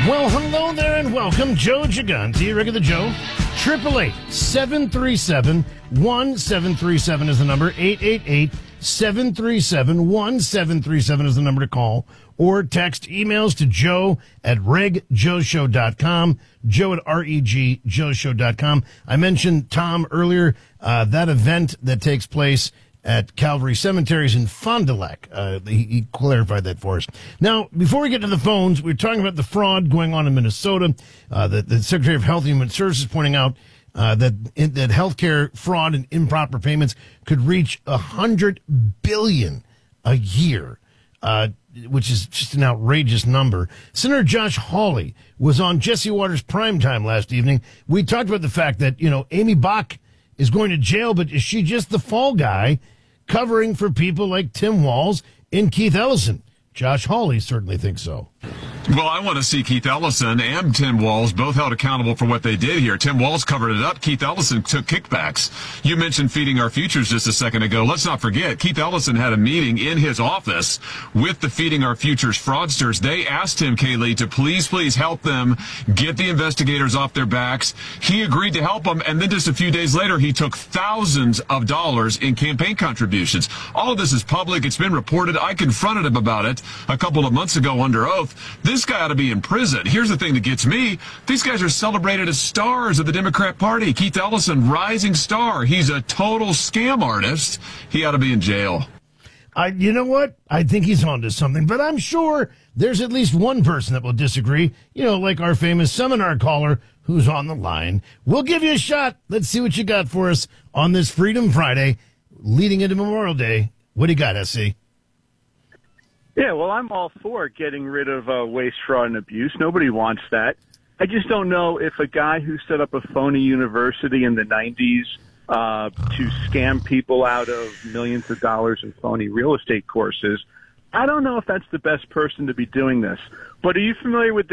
Well, hello there and welcome. Joe Gigante, regular Joe. 888-737-1737 is the number. 888-737-1737 is the number to call. Or text emails to joe@regjoeshow.com, joe@regjoeshow.com. I mentioned Tom earlier, that event that takes place at Calvary Cemeteries in Fond du Lac. He clarified that for us. Now, before we get to the phones, we're talking about the fraud going on in Minnesota. The Secretary of Health and Human Services pointing out that healthcare fraud and improper payments could reach $100 billion a year, which is just an outrageous number. Senator Josh Hawley was on Jesse Waters' Primetime last evening. We talked about the fact that, Amy Bach is going to jail, but is she just the fall guy covering for people like Tim Walz and Keith Ellison? Josh Hawley certainly thinks so. Well, I want to see Keith Ellison and Tim Walz both held accountable for what they did here. Tim Walz covered it up. Keith Ellison took kickbacks. You mentioned Feeding Our Futures just a second ago. Let's not forget, Keith Ellison had a meeting in his office with the Feeding Our Futures fraudsters. They asked him, Kaylee, to please help them get the investigators off their backs. He agreed to help them, and then just a few days later, he took thousands of dollars in campaign contributions. All of this is public. It's been reported. I confronted him about it a couple of months ago under oath. This guy ought to be in prison. Here's the thing that gets me. These guys are celebrated as stars of the Democrat Party. Keith Ellison, rising star. He's a total scam artist. He ought to be in jail. You know what? I think he's onto something, but I'm sure there's at least one person that will disagree, like our famous seminar caller who's on the line. We'll give you a shot. Let's see what you got for us on this Freedom Friday leading into Memorial Day. What do you got, SC? Yeah, well, I'm all for getting rid of waste, fraud, and abuse. Nobody wants that. I just don't know if a guy who set up a phony university in the 90s to scam people out of millions of dollars in phony real estate courses, I don't know if that's the best person to be doing this. But are you familiar with the